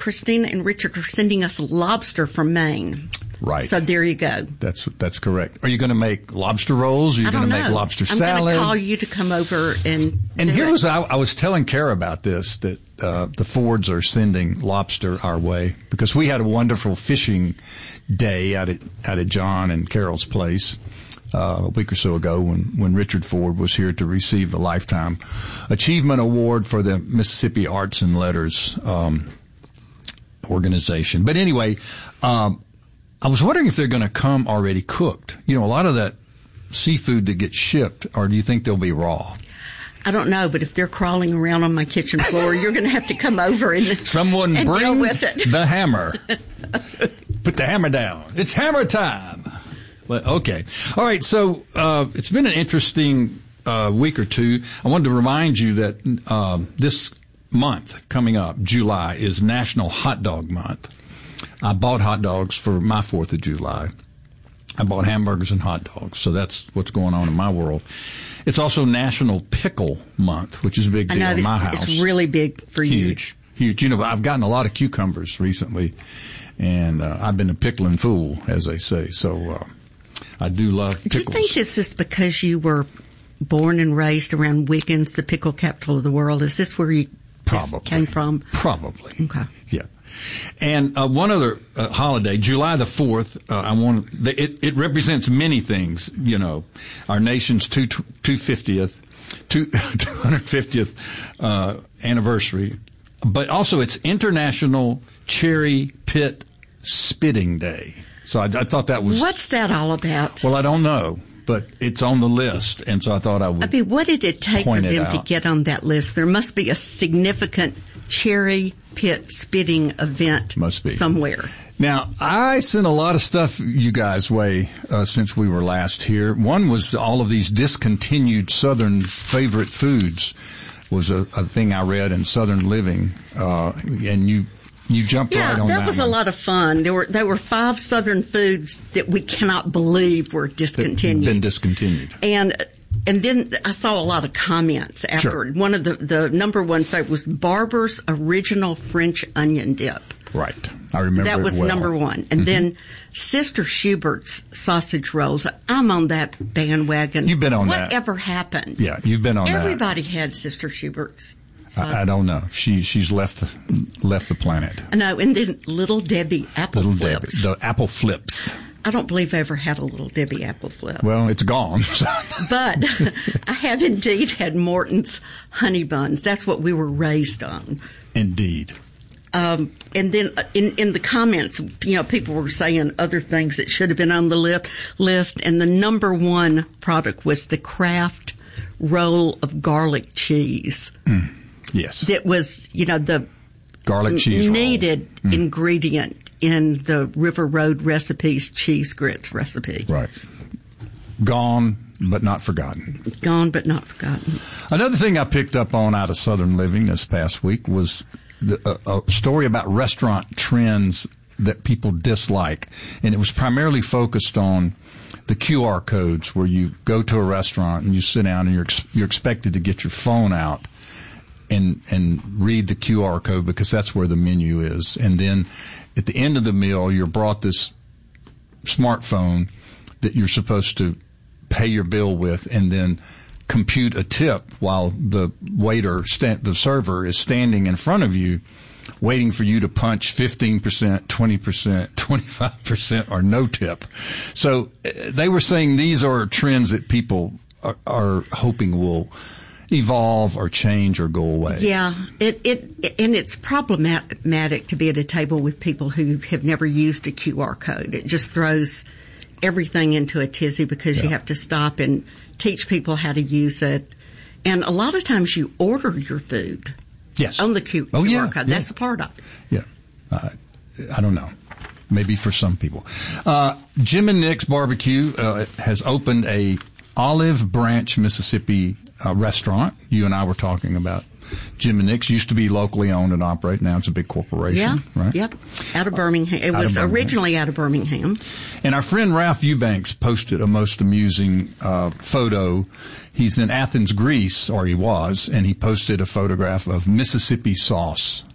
Christina and Richard are sending us lobster from Maine. Right. So there you go. That's correct. Are you going to make lobster rolls? Are you going to make lobster salad? I'm going to call you to come over and I was telling Kara about this, that the Fords are sending lobster our way because we had a wonderful fishing day out at John and Carol's place a week or so ago when Richard Ford was here to receive the Lifetime Achievement Award for the Mississippi Arts and Letters organization. But anyway, I was wondering if they're going to come already cooked. You know, a lot of that seafood that gets shipped, or do you think they'll be raw? I don't know, but if they're crawling around on my kitchen floor, you're going to have to come over and someone and bring deal with it. The hammer. Put the hammer down. It's hammer time. Well, okay. All right. So it's been an interesting week or two. I wanted to remind you that this month coming up, July, is National Hot Dog Month. I bought hot dogs for my 4th of July. I bought hamburgers and hot dogs. So that's what's going on in my world. It's also National Pickle Month, which is a big deal in my house. It's really big for you. Huge. You know, I've gotten a lot of cucumbers recently, and I've been a pickling fool, as they say. So I do love pickles. Do you think this is because you were born and raised around Wiggins, the pickle capital of the world? Is this where you came from? Probably. Okay. Yeah. And one other holiday, July the 4th, it represents many things, you know, our nation's 250th anniversary, but also it's International Cherry Pit Spitting Day. So I thought that was... What's that all about? Well, I don't know, but it's on the list, and so I thought I would. I mean, what did it take for them to get on that list? There must be a significant cherry pit spitting event somewhere. Now, I sent a lot of stuff you guys' way since we were last here. One was all of these discontinued Southern favorite foods was a thing I read in Southern Living, and you jumped right on that. Yeah, that was a lot of fun. There were 5 Southern foods that we cannot believe were discontinued. Been discontinued. And then I saw a lot of comments afterward. Sure. One of the number one favorite was Barber's Original French Onion Dip. Right. I remember that was number one. And then Sister Schubert's sausage rolls. I'm on that bandwagon. You've been on that. Whatever happened? Yeah, you've been on Everybody had Sister Schubert's. I don't know. She's left the planet. I know. And then Little Debbie apple flips. The apple flips. I don't believe I ever had a Little Debbie apple flip. Well, it's gone. But I have indeed had Morton's honey buns. That's what we were raised on. Indeed. And then in the comments, you know, people were saying other things that should have been on the list. And the number one product was the Kraft roll of garlic cheese. Yes. That was, you know, the garlic cheese needed ingredient in the River Road Recipes cheese grits recipe. Right. Gone, but not forgotten. Gone, but not forgotten. Another thing I picked up on out of Southern Living this past week was a story about restaurant trends that people dislike. And it was primarily focused on the QR codes where you go to a restaurant and you sit down and you're expected to get your phone out and read the QR code because that's where the menu is. And then at the end of the meal, you're brought this smartphone that you're supposed to pay your bill with and then compute a tip while the waiter, the server, is standing in front of you waiting for you to punch 15%, 20%, 25% or no tip. So they were saying these are trends that people are hoping will evolve or change or go away. Yeah, it's problematic to be at a table with people who have never used a QR code. It just throws everything into a tizzy because you have to stop and teach people how to use it. And a lot of times you order your food on the QR code. That's a part of it. Yeah. I don't know. Maybe for some people. Jim and Nick's Barbecue has opened a Olive Branch, Mississippi restaurant. You and I were talking about Jim and Nick's. Used to be locally owned and operated. Now it's a big corporation, right? Yep. Out of Birmingham. It was originally out of Birmingham. And our friend Ralph Eubanks posted a most amusing photo. He's in Athens, Greece, or he was, and he posted a photograph of Mississippi sauce.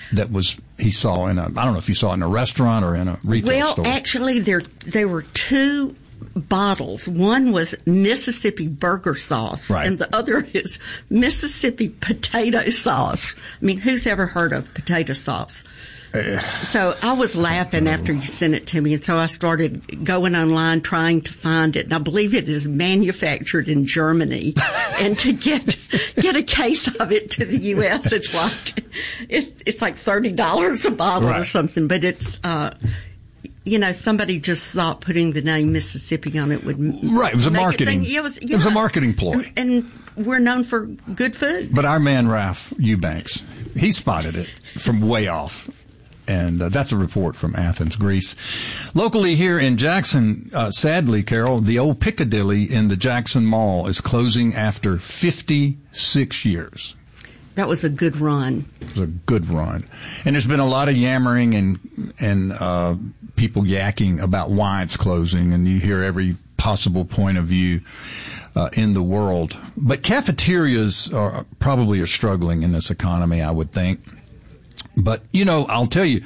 that he saw I don't know if he saw it in a restaurant or in a retail store. Well, actually, there were two bottles. One was Mississippi burger sauce, right, and the other is Mississippi potato sauce. I mean, who's ever heard of potato sauce? So I was laughing after you sent it to me, and so I started going online trying to find it. And I believe it is manufactured in Germany, and to get a case of it to the U.S., it's like $30 a bottle, right, or something. But it's somebody just thought putting the name Mississippi on it would right. It was a marketing. It was a marketing ploy, and we're known for good food. But our man Ralph Eubanks, he spotted it from way off. And that's a report from Athens, Greece. Locally here in Jackson, sadly, Carol, the old Piccadilly in the Jackson Mall is closing after 56 years. That was a good run. It was a good run. And there's been a lot of yammering and people yakking about why it's closing, and you hear every possible point of view in the world. But cafeterias are struggling in this economy, I would think. But, I'll tell you,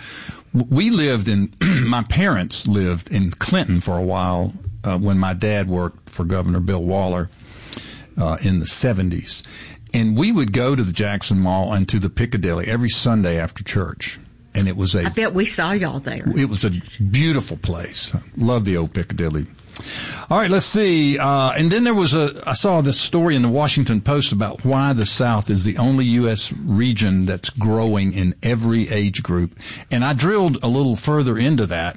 my parents lived in Clinton for a while when my dad worked for Governor Bill Waller in the 70s. And we would go to the Jackson Mall and to the Piccadilly every Sunday after church. And it was I bet we saw y'all there. It was a beautiful place. Love the old Piccadilly. All right, let's see. And then I saw this story in the Washington Post about why the South is the only U.S. region that's growing in every age group. And I drilled a little further into that,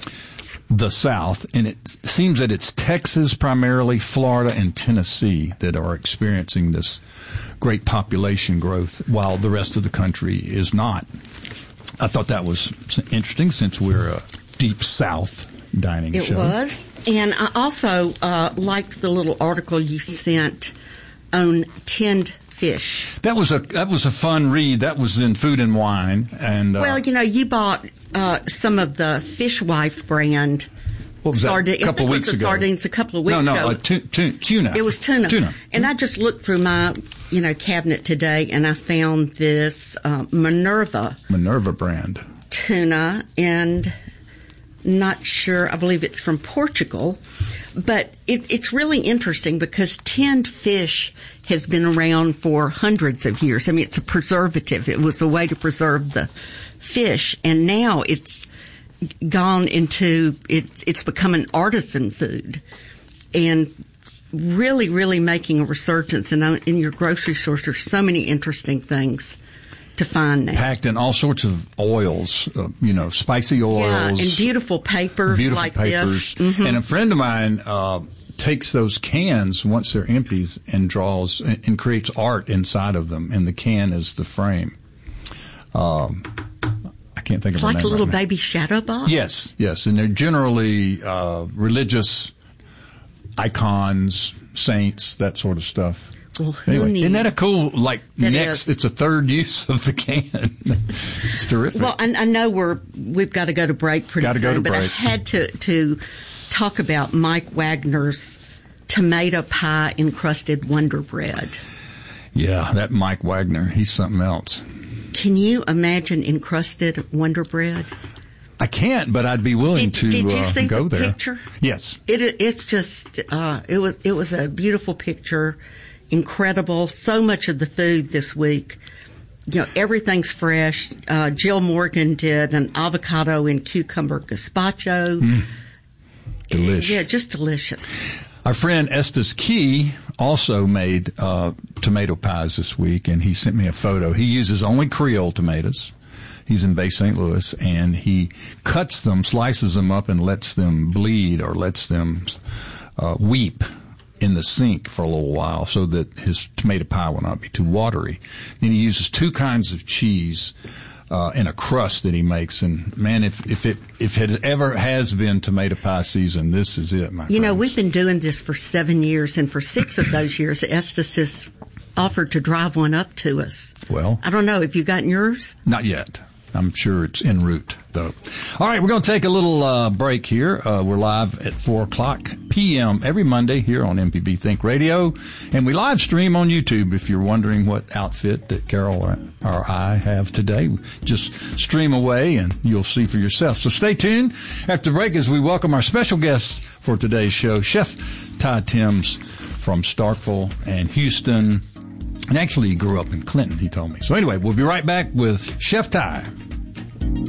the South, and it seems that it's Texas primarily, Florida, and Tennessee that are experiencing this great population growth, while the rest of the country is not. I thought that was interesting since we're a deep South dining show. It was. And I also liked the little article you sent on tinned fish. That was a fun read. That was in Food and Wine. And well, you bought some of the Fishwife brand. What was that? A couple of weeks ago. Sardines a couple of weeks ago. No, tuna. It was tuna. And I just looked through my cabinet today, and I found this Minerva brand tuna, and not sure, I believe it's from Portugal, but it's really interesting because tinned fish has been around for hundreds of years. I mean, it's a preservative. It was a way to preserve the fish, and now it's gone into, it's become an artisan food, and really, really making a resurgence. And in your grocery stores, there's so many interesting things to find now. Packed in all sorts of oils, spicy oils. Yeah, and beautiful papers like this. Mm-hmm. And a friend of mine takes those cans once they're empty and draws and creates art inside of them, and the can is the frame. I can't think of the name. It's like a little baby shadow box? Yes. And they're generally religious icons, saints, that sort of stuff. Well, anyway, isn't that a cool, it's a third use of the can. It's terrific. Well, I know we've got to go to break pretty soon, but I had to talk about Mike Wagner's tomato pie encrusted Wonder Bread. Yeah, that Mike Wagner, he's something else. Can you imagine encrusted Wonder Bread? I can't, but I'd be willing to did you see go the there. Picture? Yes. It's just it was a beautiful picture. Incredible. So much of the food this week, everything's fresh. Jill Morgan did an avocado and cucumber gazpacho. Delicious. Yeah, just delicious. Our friend Estes Key also made tomato pies this week, and he sent me a photo. He uses only Creole tomatoes. He's in Bay St. Louis, and he cuts them, slices them up, and lets them bleed or lets them weep in the sink for a little while so that his tomato pie will not be too watery. Then he uses two kinds of cheese in a crust that he makes. And man, if it ever has been tomato pie season, this is it, my friends. We've been doing this for 7 years, and for 6 of those years, Estes has offered to drive one up to us. Well, I don't know. Have you gotten yours? Not yet. I'm sure it's en route, though. All right, we're going to take a little break here. We're live at 4 o'clock p.m. every Monday here on MPB Think Radio. And we live stream on YouTube if you're wondering what outfit that Carol or I have today. Just stream away and you'll see for yourself. So stay tuned after the break as we welcome our special guest for today's show, Chef Ty Timms from Starkville and Houston. And actually, he grew up in Clinton, he told me. So anyway, we'll be right back with Chef Ty.